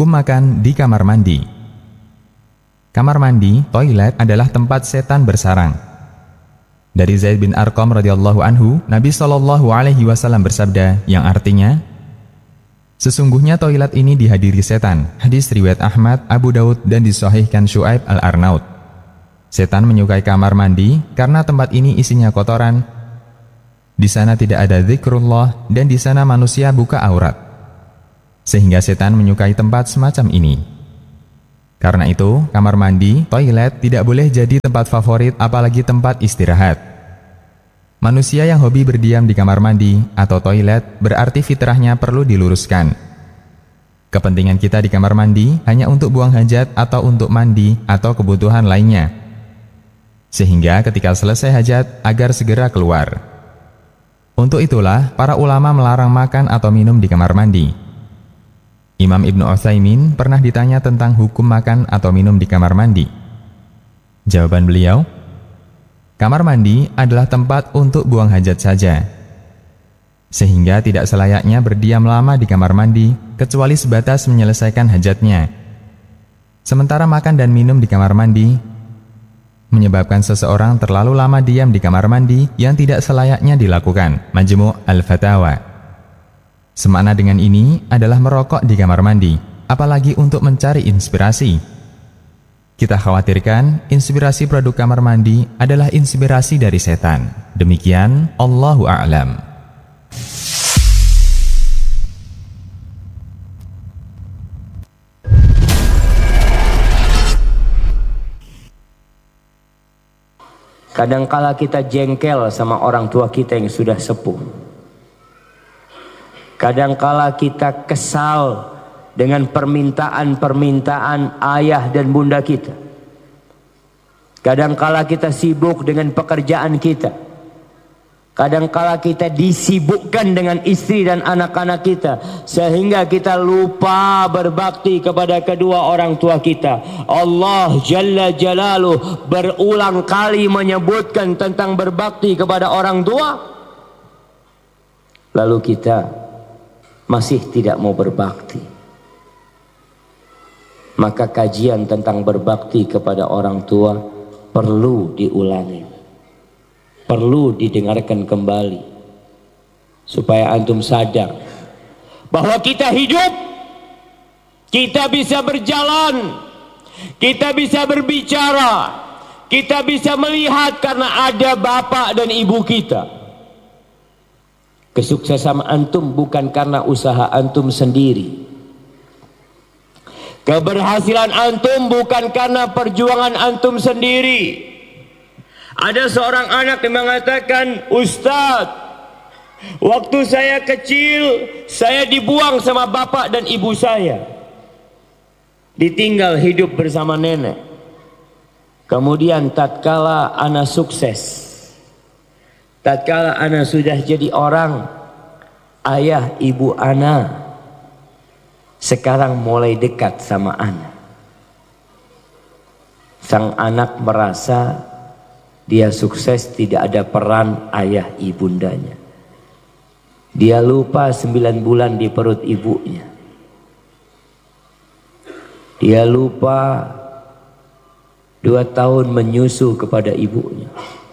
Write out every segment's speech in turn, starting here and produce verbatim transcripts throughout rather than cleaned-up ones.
Hukum makan di kamar mandi. Kamar mandi, toilet adalah tempat setan bersarang. Dari Zaid bin Arqam radhiyallahu anhu, Nabi shallallahu alaihi wasallam bersabda yang artinya, sesungguhnya toilet ini dihadiri setan. Hadis riwayat Ahmad, Abu Daud dan disahihkan Syuaib al-Arnaud. Setan menyukai kamar mandi karena tempat ini isinya kotoran. Di sana tidak ada zikrullah dan di sana manusia buka aurat. Sehingga setan menyukai tempat semacam ini. Karena itu, kamar mandi, toilet tidak boleh jadi tempat favorit apalagi tempat istirahat. Manusia yang hobi berdiam di kamar mandi atau toilet berarti fitrahnya perlu diluruskan. Kepentingan kita di kamar mandi hanya untuk buang hajat atau untuk mandi atau kebutuhan lainnya. Sehingga ketika selesai hajat agar segera keluar. Untuk itulah para ulama melarang makan atau minum di kamar mandi. Imam Ibnu Utsaimin pernah ditanya tentang hukum makan atau minum di kamar mandi. Jawaban beliau, kamar mandi adalah tempat untuk buang hajat saja. Sehingga tidak selayaknya berdiam lama di kamar mandi, kecuali sebatas menyelesaikan hajatnya. Sementara makan dan minum di kamar mandi, menyebabkan seseorang terlalu lama diam di kamar mandi yang tidak selayaknya dilakukan. Majmu' al-Fatawa. Semakna dengan ini adalah merokok di kamar mandi, apalagi untuk mencari inspirasi. Kita khawatirkan inspirasi produk kamar mandi adalah inspirasi dari setan. Demikian, Allahu a'lam. Kadangkala kita jengkel sama orang tua kita yang sudah sepuh. Kadangkala kita kesal dengan permintaan-permintaan ayah dan bunda kita. Kadangkala kita sibuk dengan pekerjaan kita. Kadangkala kita disibukkan dengan istri dan anak-anak kita, sehingga kita lupa berbakti kepada kedua orang tua kita. Allah Jalla Jalaluh berulang kali menyebutkan tentang berbakti kepada orang tua. Lalu kita masih tidak mau berbakti. Maka kajian tentang berbakti kepada orang tua perlu diulangi, perlu didengarkan kembali, supaya antum sadar bahwa kita hidup, kita bisa berjalan, kita bisa berbicara, kita bisa melihat karena ada bapak dan ibu kita. Kesuksesan antum bukan karena usaha antum sendiri. Keberhasilan antum bukan karena perjuangan antum sendiri. Ada seorang anak yang mengatakan, Ustadz, waktu saya kecil, saya dibuang sama bapak dan ibu saya. Ditinggal hidup bersama nenek. Kemudian tatkala anak sukses, tatkala ana sudah jadi orang, ayah ibu ana sekarang mulai dekat sama ana. Sang anak merasa dia sukses, tidak ada peran ayah ibundanya. Dia lupa sembilan bulan di perut ibunya. Dia lupa dua tahun menyusu kepada ibunya.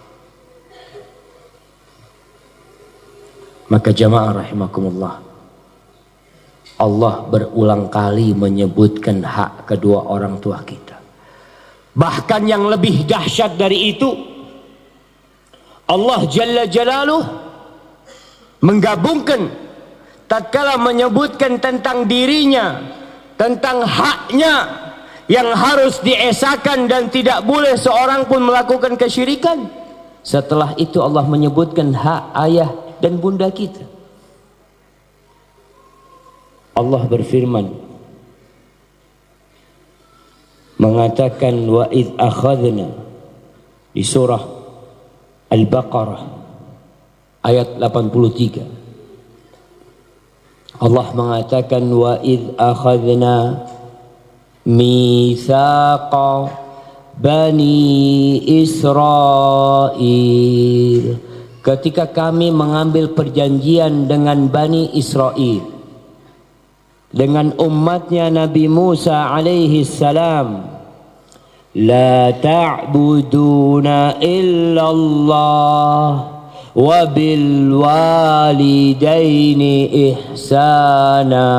Maka jamaah rahimakumullah, Allah berulang kali menyebutkan hak kedua orang tua kita. Bahkan yang lebih dahsyat dari itu, Allah Jalla Jalaluh menggabungkan tatkala menyebutkan tentang dirinya, tentang haknya yang harus diesakan dan tidak boleh seorang pun melakukan kesyirikan. Setelah itu Allah menyebutkan hak ayah dan bunda kita. Allah berfirman mengatakan, wa id akhadna, di surah Al-Baqarah ayat delapan puluh tiga. Allah mengatakan, wa id akhadna mitsaqa bani Israil, ketika kami mengambil perjanjian dengan Bani Israel. dengan umatnya Nabi Musa alaihi salam, la ta'buduna illallah wa bil walidaini ihsana.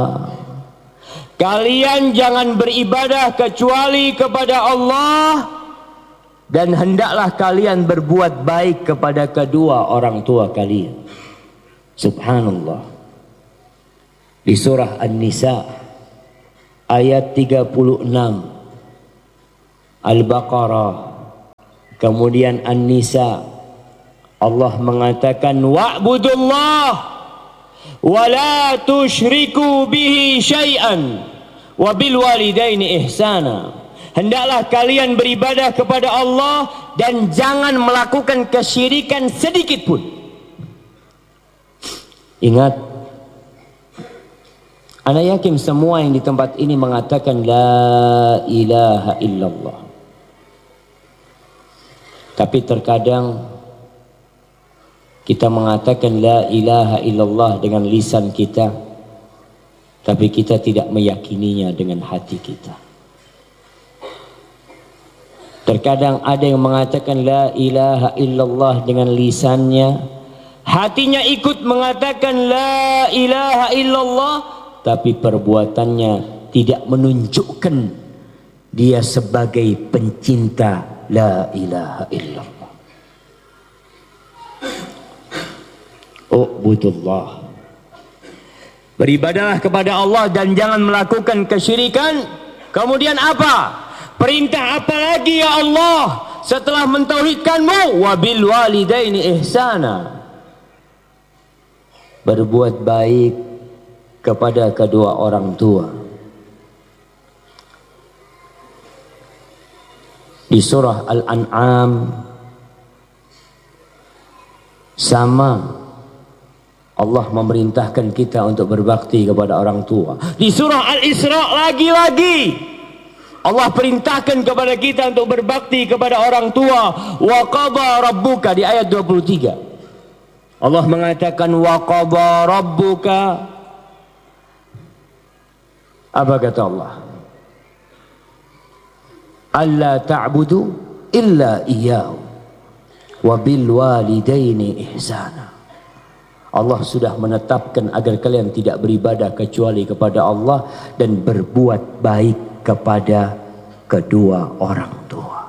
Kalian jangan beribadah kecuali kepada Allah, dan hendaklah kalian berbuat baik kepada kedua orang tua kalian. Subhanallah. Di surah An-Nisa ayat tiga puluh enam, Al-Baqarah, kemudian An-Nisa, Allah mengatakan wa'budullah wa la tusyriku bihi syai'an wa bil walidaini ihsana. Hendaklah kalian beribadah kepada Allah dan jangan melakukan kesyirikan sedikit pun. Ingat, ana yakin semua yang di tempat ini mengatakan la ilaha illallah. Tapi terkadang kita mengatakan la ilaha illallah dengan lisan kita, tapi kita tidak meyakininya dengan hati kita. Terkadang ada yang mengatakan la ilaha illallah dengan lisannya, hatinya ikut mengatakan la ilaha illallah, tapi perbuatannya tidak menunjukkan dia sebagai pencinta la ilaha illallah. Ubudullah, beribadahlah kepada Allah dan jangan melakukan kesyirikan. Kemudian apa? Perintah apa lagi ya Allah setelah mentauhidkanmu? Wabil walidaini ihsana, berbuat baik kepada kedua orang tua. Di surah Al-An'am sama, Allah memerintahkan kita untuk berbakti kepada orang tua. Di surah Al-Isra lagi-lagi Allah perintahkan kepada kita untuk berbakti kepada orang tua. Wa qada rabbuka, di ayat dua puluh tiga Allah mengatakan wa qada rabbuka. Apa kata Allah? Alla ta'budu illa iyyahu wa bil walidaini ihsana. Allah sudah menetapkan agar kalian tidak beribadah kecuali kepada Allah dan berbuat baik kepada kedua orang tua.